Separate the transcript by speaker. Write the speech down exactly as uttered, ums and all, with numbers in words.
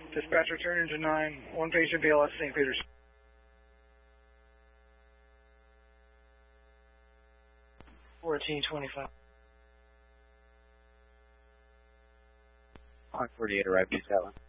Speaker 1: Dispatch, return engine nine, one patient B L S Saint Peter's. fourteen twenty-five.
Speaker 2: On forty-eight, arrived to Scotland.